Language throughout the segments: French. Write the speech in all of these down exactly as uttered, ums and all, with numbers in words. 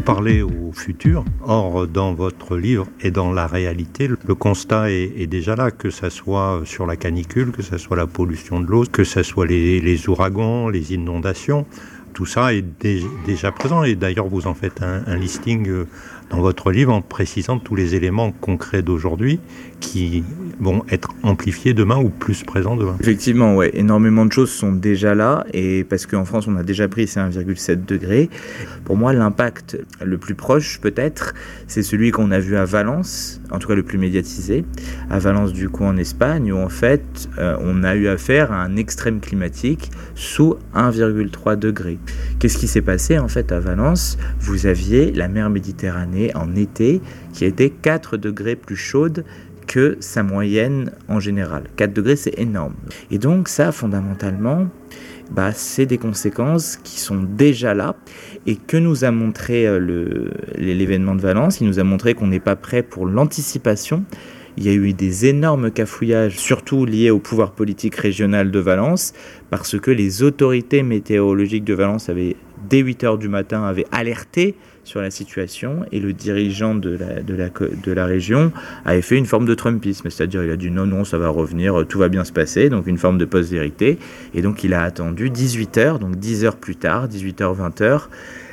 parlez au futur. Or, dans votre livre et dans la réalité, le constat est, est déjà là, que ça soit sur la canicule, que ça soit la pollution de l'eau, que ça soit les, les ouragans, les inondations. Tout ça est dé- déjà présent. Et d'ailleurs, vous en faites un, un listing dans votre livre en précisant tous les éléments concrets d'aujourd'hui qui vont être amplifiés demain ou plus présents demain. Effectivement, ouais, énormément de choses sont déjà là, et parce qu'en France, on a déjà pris ces un virgule sept degrés. Pour moi, l'impact le plus proche, peut-être, c'est celui qu'on a vu à Valence, en tout cas le plus médiatisé, à Valence, du coup, en Espagne, où en fait, euh, on a eu affaire à un extrême climatique sous un virgule trois degré. Qu'est-ce qui s'est passé, en fait, à Valence ? Vous aviez la mer Méditerranée en été qui était quatre degrés plus chaude que sa moyenne en général. quatre degrés, c'est énorme. Et donc ça, fondamentalement, bah, c'est des conséquences qui sont déjà là et que nous a montré euh, le, l'événement de Valence. Il nous a montré qu'on n'est pas prêt pour l'anticipation. Il y a eu des énormes cafouillages, surtout liés au pouvoir politique régional de Valence, parce que les autorités météorologiques de Valence avaient, dès huit heures du matin, avaient alerté sur la situation, et le dirigeant de la, de la, de la région avait fait une forme de trumpisme, c'est-à-dire il a dit non, non, ça va revenir, tout va bien se passer, donc une forme de post-vérité, et donc il a attendu dix-huit heures, donc dix heures plus tard, dix-huit heures, vingt heures,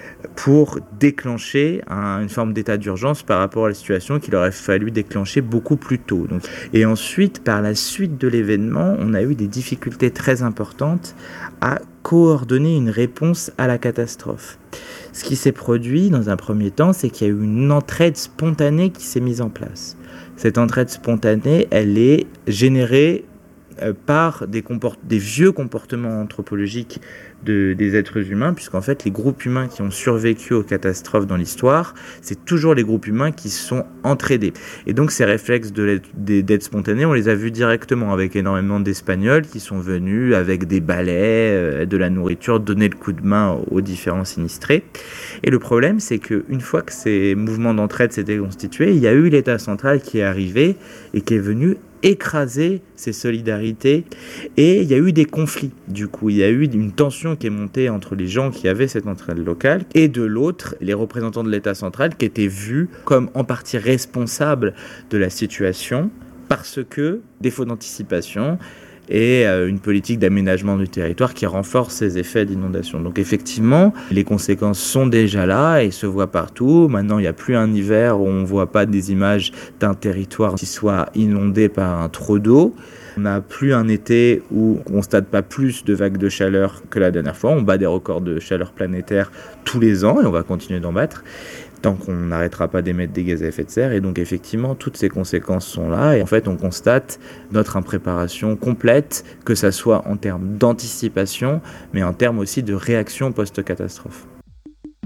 pour déclencher un, une forme d'état d'urgence par rapport à la situation qu'il aurait fallu déclencher beaucoup plus tôt. Donc, et ensuite, par la suite de l'événement, on a eu des difficultés très importantes à coordonner une réponse à la catastrophe. Ce qui s'est produit dans un premier temps, c'est qu'il y a eu une entraide spontanée qui s'est mise en place. Cette entraide spontanée, elle est générée euh, par des, comport- des vieux comportements anthropologiques de, des êtres humains, puisqu'en fait, les groupes humains qui ont survécu aux catastrophes dans l'histoire, c'est toujours les groupes humains qui sont entraidés. Et donc, ces réflexes de d'aide spontanée, on les a vus directement avec énormément d'Espagnols qui sont venus avec des balais, euh, de la nourriture, donner le coup de main aux différents sinistrés. Et le problème, c'est qu'une fois que ces mouvements d'entraide s'étaient constitués, il y a eu l'État central qui est arrivé et qui est venu écraser ces solidarités, et il y a eu des conflits. Du coup, il y a eu une tension qui est montée entre les gens qui avaient cette entraide locale et de l'autre, les représentants de l'État central qui étaient vus comme en partie responsables de la situation parce que défaut d'anticipation et euh, une politique d'aménagement du territoire qui renforce ces effets d'inondation. Donc effectivement, les conséquences sont déjà là et se voient partout. Maintenant, il n'y a plus un hiver où on ne voit pas des images d'un territoire qui soit inondé par un trop d'eau. On n'a plus un été où on ne constate pas plus de vagues de chaleur que la dernière fois. On bat des records de chaleur planétaire tous les ans et on va continuer d'en battre tant qu'on n'arrêtera pas d'émettre des gaz à effet de serre. Et donc effectivement, toutes ces conséquences sont là. Et en fait, on constate notre impréparation complète, que ça soit en termes d'anticipation, mais en termes aussi de réaction post-catastrophe.